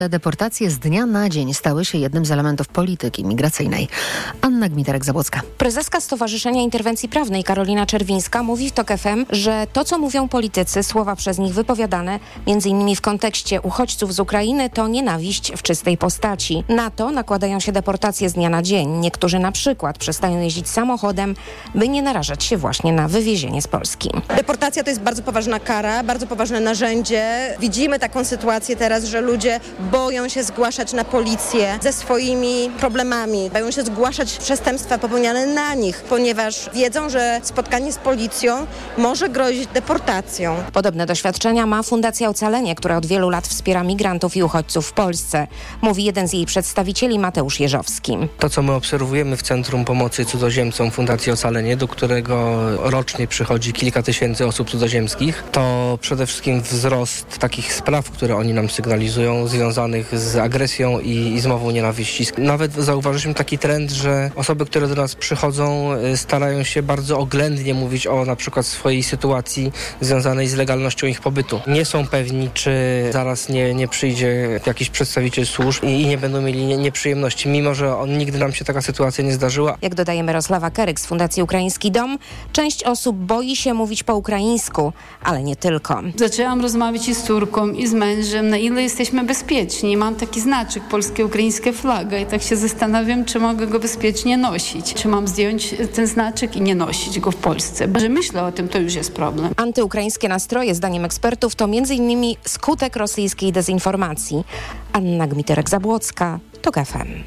Deportacje z dnia na dzień stały się jednym z elementów polityki migracyjnej. Anna Gmiterek-Zabłocka. Prezeska Stowarzyszenia Interwencji Prawnej Karolina Czerwińska mówi w TOK FM, że to, co mówią politycy, słowa przez nich wypowiadane, m.in. w kontekście uchodźców z Ukrainy, to nienawiść w czystej postaci. Na to nakładają się deportacje z dnia na dzień. Niektórzy na przykład przestają jeździć samochodem, by nie narażać się właśnie na wywiezienie z Polski. Deportacja to jest bardzo poważna kara, bardzo poważne narzędzie. Widzimy taką sytuację teraz, że ludzie boją się zgłaszać na policję ze swoimi problemami, boją się zgłaszać przestępstwa popełniane na nich, ponieważ wiedzą, że spotkanie z policją może grozić deportacją. Podobne doświadczenia ma Fundacja Ocalenie, która od wielu lat wspiera migrantów i uchodźców w Polsce, mówi jeden z jej przedstawicieli, Mateusz Jeżowski. To, co my obserwujemy w Centrum Pomocy Cudzoziemcom Fundacji Ocalenie, do którego rocznie przychodzi kilka tysięcy osób cudzoziemskich, to przede wszystkim wzrost takich spraw, które oni nam sygnalizują, związanych z agresją i z mową nienawiści. Nawet zauważyliśmy taki trend, że osoby, które do nas przychodzą, starają się bardzo oględnie mówić o na przykład swojej sytuacji związanej z legalnością ich pobytu. Nie są pewni, czy zaraz nie przyjdzie jakiś przedstawiciel służb i nie będą mieli nieprzyjemności, mimo że nigdy nam się taka sytuacja nie zdarzyła. Jak dodaje Mirosława Keryk z Fundacji Ukraiński Dom, część osób boi się mówić po ukraińsku, ale nie tylko. Zaczęłam rozmawiać i z córką, i z mężem, na ile jesteśmy bezpieczni. Mam taki znaczek, polsko-ukraińska flaga i tak się zastanawiam, czy mogę go bezpiecznie nosić. Czy mam zdjąć ten znaczek i nie nosić go w Polsce. Bo że myślę o tym, to już jest problem. Antyukraińskie nastroje, zdaniem ekspertów, to m.in. skutek rosyjskiej dezinformacji. Anna Gmiterek-Zabłocka, TOK FM.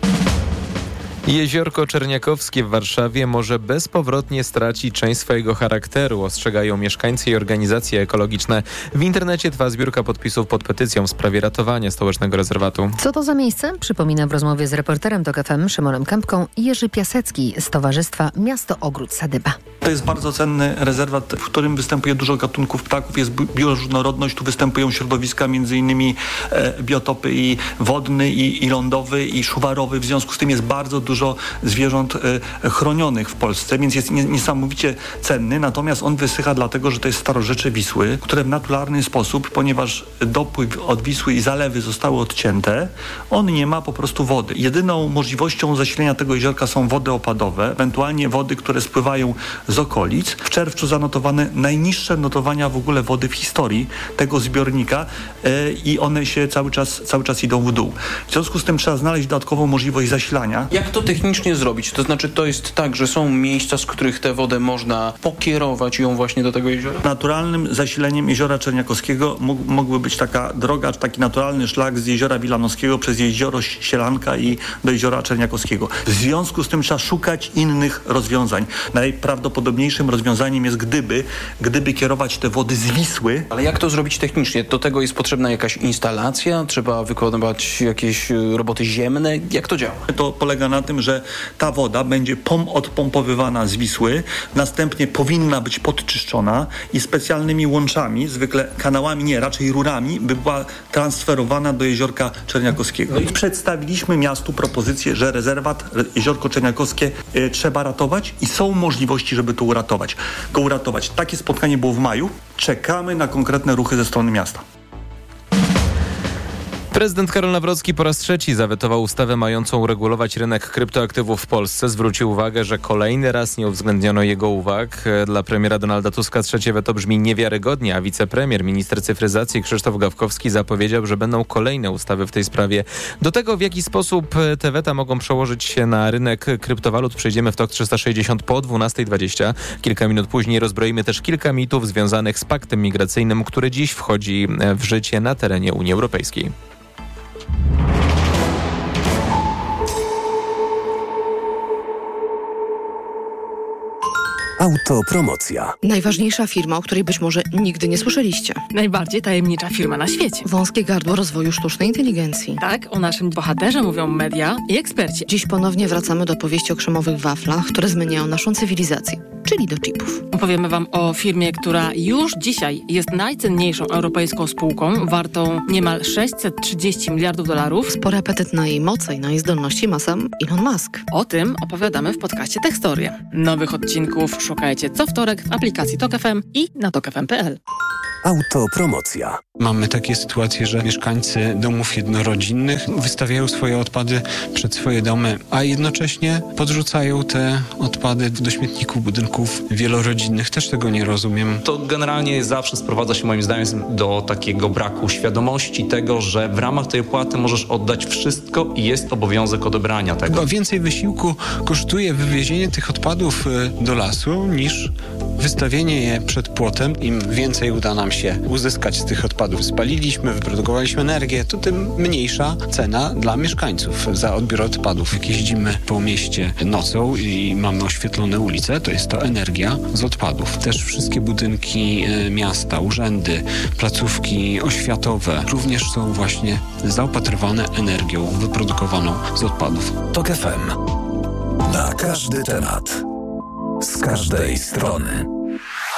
Jeziorko Czerniakowskie w Warszawie może bezpowrotnie stracić część swojego charakteru, ostrzegają mieszkańcy i organizacje ekologiczne. W internecie trwa zbiórka podpisów pod petycją w sprawie ratowania stołecznego rezerwatu. Co to za miejsce? Przypomina w rozmowie z reporterem TOK FM Szymonem Kępką Jerzy Piasecki z Towarzystwa Miasto Ogród Sadyba. To jest bardzo cenny rezerwat, w którym występuje dużo gatunków ptaków, jest bioróżnorodność, tu występują środowiska, między innymi biotopy i wodny, i lądowy, i szuwarowy. W związku z tym jest bardzo dużo zwierząt chronionych w Polsce, więc jest niesamowicie cenny. Natomiast on wysycha dlatego, że to jest starorzecze Wisły, które w naturalny sposób, ponieważ dopływ od Wisły i zalewy zostały odcięte, on nie ma po prostu wody. Jedyną możliwością zasilenia tego jeziorka są wody opadowe, ewentualnie wody, które spływają z okolic. W czerwcu zanotowano najniższe notowania w ogóle wody w historii tego zbiornika i one się cały czas idą w dół. W związku z tym trzeba znaleźć dodatkową możliwość zasilania. Jak to technicznie zrobić? To znaczy, to jest tak, że są miejsca, z których tę wodę można pokierować ją właśnie do tego jeziora? Naturalnym zasileniem jeziora Czerniakowskiego mógłby być taka droga, taki naturalny szlak z jeziora Wilanowskiego przez jezioro Sielanka i do jeziora Czerniakowskiego. W związku z tym trzeba szukać innych rozwiązań. Najprawdopodobniejszym rozwiązaniem jest gdyby kierować te wody z Wisły. Ale jak to zrobić technicznie? Do tego jest potrzebna jakaś instalacja? Trzeba wykonywać jakieś roboty ziemne? Jak to działa? To polega na tym, że ta woda będzie odpompowywana z Wisły, następnie powinna być podczyszczona i specjalnymi łączami, zwykle kanałami, nie, raczej rurami, by była transferowana do jeziorka Czerniakowskiego. I przedstawiliśmy miastu propozycję, że rezerwat Jeziorko Czerniakowskie trzeba ratować i są możliwości, żeby to uratować. Takie spotkanie było w maju. Czekamy na konkretne ruchy ze strony miasta. Prezydent Karol Nawrocki po raz trzeci zawetował ustawę mającą uregulować rynek kryptoaktywów w Polsce. Zwrócił uwagę, że kolejny raz nie uwzględniono jego uwag. Dla premiera Donalda Tuska trzecie weto brzmi niewiarygodnie, a wicepremier, minister cyfryzacji Krzysztof Gawkowski zapowiedział, że będą kolejne ustawy w tej sprawie. Do tego, w jaki sposób te weta mogą przełożyć się na rynek kryptowalut, przejdziemy w TOK 360 po 12:20. Kilka minut później rozbroimy też kilka mitów związanych z paktem migracyjnym, który dziś wchodzi w życie na terenie Unii Europejskiej. Autopromocja. Najważniejsza firma, o której być może nigdy nie słyszeliście. Najbardziej tajemnicza firma na świecie. Wąskie gardło rozwoju sztucznej inteligencji. Tak, o naszym bohaterze mówią media i eksperci. Dziś ponownie wracamy do powieści o krzemowych waflach, które zmieniają naszą cywilizację, czyli do chipów. Opowiemy wam o firmie, która już dzisiaj jest najcenniejszą europejską spółką, wartą niemal 630 miliardów dolarów. Spory apetyt na jej moce i na jej zdolności ma sam Elon Musk. O tym opowiadamy w podcaście Techstoria. Nowych odcinków szukajcie co wtorek w aplikacji TOK FM i na tokfm.pl. Autopromocja. Mamy takie sytuacje, że mieszkańcy domów jednorodzinnych wystawiają swoje odpady przed swoje domy, a jednocześnie podrzucają te odpady do śmietników budynków wielorodzinnych. Też tego nie rozumiem. To generalnie zawsze sprowadza się moim zdaniem do takiego braku świadomości tego, że w ramach tej opłaty możesz oddać wszystko i jest obowiązek odebrania tego. Chyba więcej wysiłku kosztuje wywiezienie tych odpadów do lasu niż wystawienie je przed płotem. Im więcej uda nam się uzyskać z tych odpadów. Spaliliśmy, wyprodukowaliśmy energię, to tym mniejsza cena dla mieszkańców za odbiór odpadów. Jak jeździmy po mieście nocą i mamy oświetlone ulice, to jest to energia z odpadów. Też wszystkie budynki miasta, urzędy, placówki oświatowe również są właśnie zaopatrywane energią wyprodukowaną z odpadów. TOK FM. Na każdy temat. Z każdej strony.